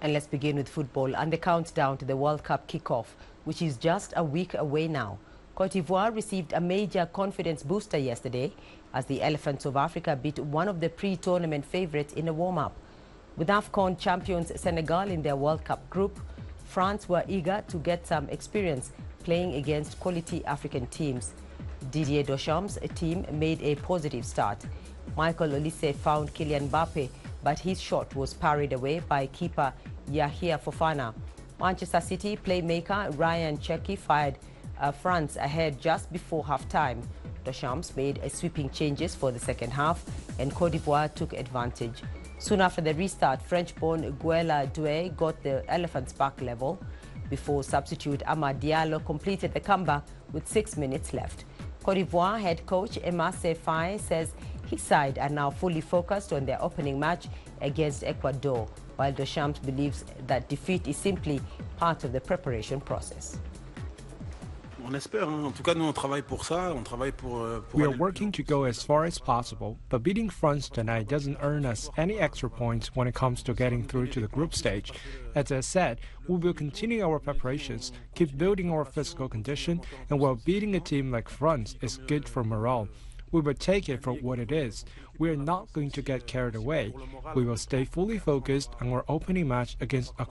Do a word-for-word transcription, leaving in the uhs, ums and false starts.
And let's begin with football and the countdown to the World Cup kickoff, which is just a week away now. Cote d'Ivoire received a major confidence booster yesterday as the Elephants of Africa beat one of the pre-tournament favorites in a warm-up. With AFCON champions Senegal in their World Cup group, France were eager to get some experience playing against quality African teams. Didier Deschamps' team made a positive start. Michael Olise found Kylian Mbappe, but his shot was parried away by keeper Yahia Fofana. Manchester City playmaker Ryan Cherki fired uh, France ahead just before half-time. Deschamps made a sweeping changes for the second half, and Cote d'Ivoire took advantage. Soon after the restart, French-born Guela Doué got the Elephants back level before substitute Amad Diallo completed the comeback with six minutes left. Cote d'Ivoire head coach Emerse Faé says his side are now fully focused on their opening match against Ecuador, while Deschamps believes that defeat is simply part of the preparation process. On espère, en tout cas, nous on travaille pour ça, on travaille pour, pour We are working to go as far as possible, but beating France tonight doesn't earn us any extra points when it comes to getting through to the group stage. As I said, we will continue our preparations, keep building our physical condition, and while beating a team like France is good for morale, we will take it for what it is. We are not going to get carried away. We will stay fully focused on our opening match against